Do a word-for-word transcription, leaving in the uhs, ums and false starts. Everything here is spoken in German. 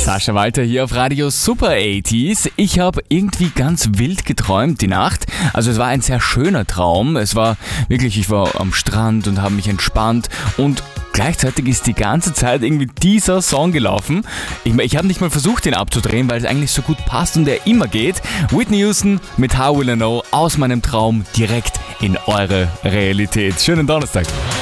Sascha Walter hier auf Radio Super achtziger. Ich habe irgendwie ganz wild geträumt die Nacht. Also es war ein sehr schöner Traum. Es war wirklich, ich war am Strand und habe mich entspannt und gleichzeitig ist die ganze Zeit irgendwie dieser Song gelaufen. Ich, ich habe nicht mal versucht, den abzudrehen, weil es eigentlich so gut passt und er immer geht. Whitney Houston mit How Will I Know aus meinem Traum direkt in eure Realität. Schönen Donnerstag.